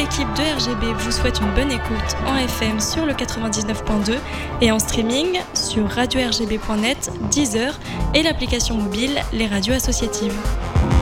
l'équipe de RGB vous souhaite une bonne écoute en FM sur le 99.2 et en streaming sur radio-rgb.net, Deezer et l'application mobile Les Radios Associatives.